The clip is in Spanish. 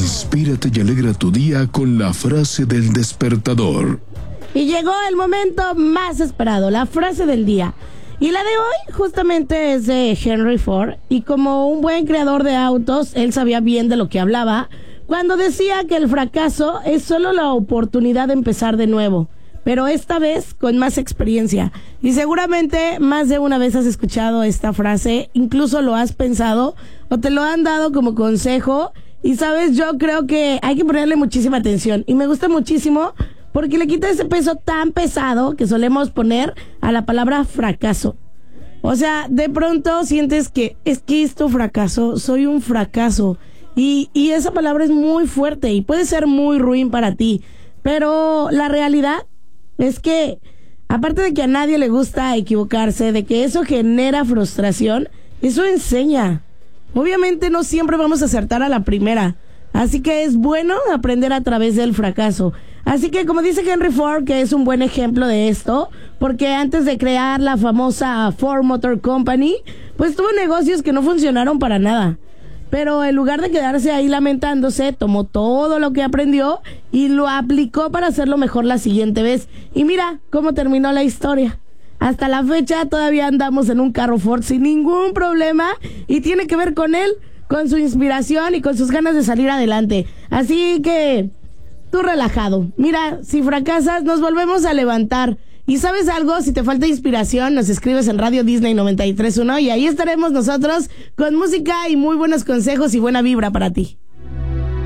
Inspírate y alegra tu día con la frase del despertador. Y llegó el momento más esperado, la frase del día. Y la de hoy justamente es de Henry Ford. Y como un buen creador de autos, él sabía bien de lo que hablaba cuando decía que el fracaso es solo la oportunidad de empezar de nuevo, pero esta vez con más experiencia. Y seguramente más de una vez has escuchado esta frase, incluso lo has pensado o te lo han dado como consejo. Y sabes, yo creo que hay que ponerle muchísima atención. Y me gusta muchísimo porque le quita ese peso tan pesado que solemos poner a la palabra fracaso. O sea, de pronto sientes que es que esto fracaso, soy un fracaso. Y esa palabra es muy fuerte y puede ser muy ruin para ti. Pero la realidad es que, aparte de que a nadie le gusta equivocarse, de que eso genera frustración, eso enseña. Obviamente no siempre vamos a acertar a la primera. Así que es bueno aprender a través del fracaso. Así que, como dice Henry Ford, que es un buen ejemplo de esto, porque antes de crear la famosa Ford Motor Company, pues tuvo negocios que no funcionaron para nada. Pero en lugar de quedarse ahí lamentándose, tomó todo lo que aprendió y lo aplicó para hacerlo mejor la siguiente vez. Y mira cómo terminó la historia. Hasta la fecha todavía andamos en un carro Ford sin ningún problema y tiene que ver con él, con su inspiración y con sus ganas de salir adelante. Así que tú relajado. Mira, si fracasas, nos volvemos a levantar. Y ¿sabes algo? Si te falta inspiración, nos escribes en Radio Disney 93.1 y ahí estaremos nosotros con música y muy buenos consejos y buena vibra para ti.